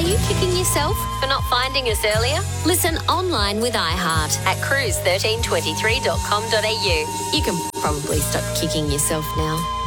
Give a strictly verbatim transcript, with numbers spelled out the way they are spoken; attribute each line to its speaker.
Speaker 1: Are you kicking yourself for not finding us earlier? Listen online with iHeart at cruise one three two three dot com dot a u. You can probably stop kicking yourself now.